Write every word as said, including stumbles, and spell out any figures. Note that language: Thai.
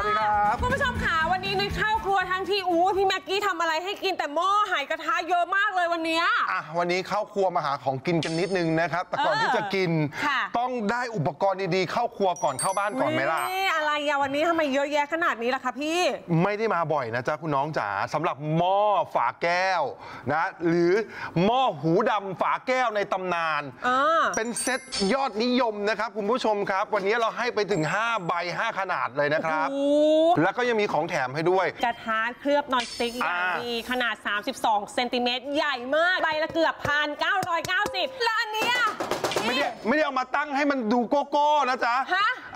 วัสดีครับคุณผู้ชมค่ะวันนี้นุ้ยเข้าครัวทั้งที่อู้พี่แม็กกี้ทำอะไรให้กินแต่หม้อหายกระทะเยอะมากเลยวันนี้อ่ะวันนี้เข้าครัวมาหาของกินกันนิดนึงนะครับแต่ก่อนที่จะกินต้องได้อุปกรณ์ดีๆเข้าครัวก่อนเข้าบ้านก่อนไหมล่ะนี่อะไรอะวันนี้ทำไมเยอะแยะขนาดนี้ล่ะคะพี่ไม่ได้มาบ่อยนะจ๊ะคุณน้องจ๋าสำหรับหม้อฝาแก้วนะหรือหม้อหูดำฝาแก้วในตำนานเป็นเซ็ตยอดนิยมนะครับคุณผู้ชมครับวันนี้เราให้ไปถึงห้าใบห้าขนาดเลยนะครับแล้วก็ยังมีของแถมให้ด้วยกระทะเคลือบนอนสติ๊กอย่างดีขนาดสามสิบสองเซนติเมตรใหญ่มากใบละเกือบพันเก้าร้อยเก้าสิบแล้วอันนี้ไม่ได้ไม่ได้เอามาตั้งให้มันดูโก้โก้นะจ๊ะ